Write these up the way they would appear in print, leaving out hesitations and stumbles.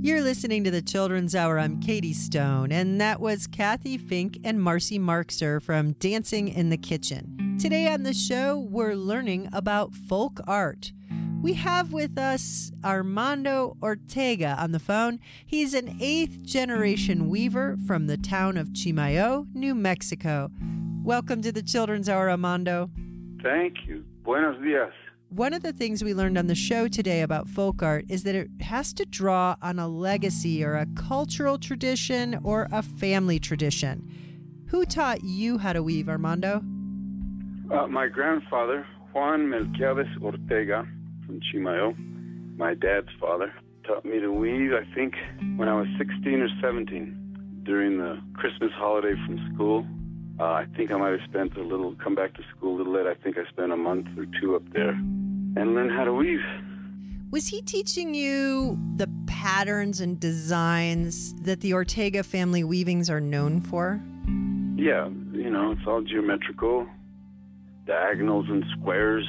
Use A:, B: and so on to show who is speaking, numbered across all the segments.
A: You're listening to the Children's Hour. I'm Katie Stone, and that was Kathy Fink and Marcy Markser from Dancing in the Kitchen. Today on the show, we're learning about folk art. We have with us Armando Ortega on the phone. He's an 8th-generation weaver from the town of Chimayo, New Mexico. Welcome to the Children's Hour, Armando.
B: Thank you. Buenos dias.
A: One of the things we learned on the show today about folk art is that it has to draw on a legacy or a cultural tradition or a family tradition. Who taught you how to weave, Armando?
B: My grandfather, Juan Melquiades Ortega from Chimayo, my dad's father, taught me to weave, I think, when I was 16 or 17 during the Christmas holiday from school. I think I might have spent come back to school a little late. I think I spent a month or two up there and learned how to weave.
A: Was he teaching you the patterns and designs that the Ortega family weavings are known for?
B: Yeah, it's all geometrical, diagonals and squares.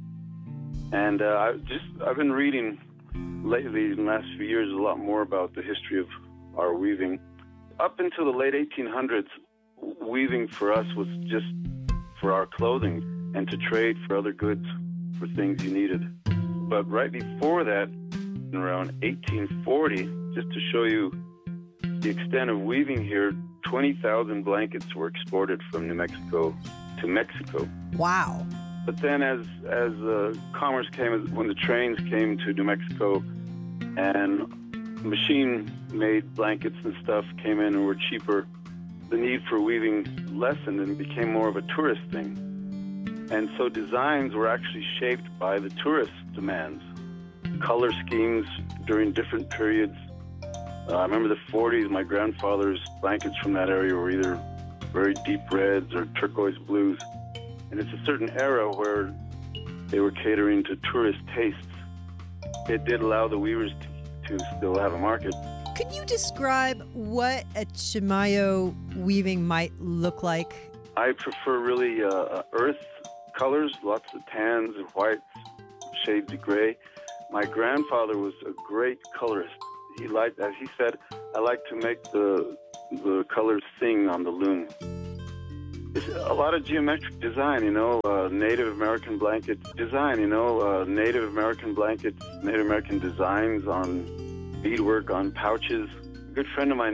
B: And I've been reading lately, in the last few years, a lot more about the history of our weaving. Up until the late 1800s, weaving for us was just for our clothing and to trade for other goods, for things you needed. But right before that, around 1840, just to show you the extent of weaving here, 20,000 blankets were exported from New Mexico to Mexico.
A: Wow.
B: But then as commerce came, when the trains came to New Mexico and machine-made blankets and stuff came in and were cheaper, the need for weaving lessened and became more of a tourist thing. And so designs were actually shaped by the tourist demands. Color schemes during different periods. I remember the 40s, my grandfather's blankets from that area were either very deep reds or turquoise blues. And it's a certain era where they were catering to tourist tastes. It did allow the weavers to still have a market.
A: Could you describe what a Chimayo weaving might look like?
B: I prefer really earth colors, lots of tans and whites, shades of gray. My grandfather was a great colorist. He liked, as he said, I like to make the colors sing on the loom. It's a lot of geometric design, Native American blanket design, Native American blankets, Native American designs on beadwork on pouches. A good friend of mine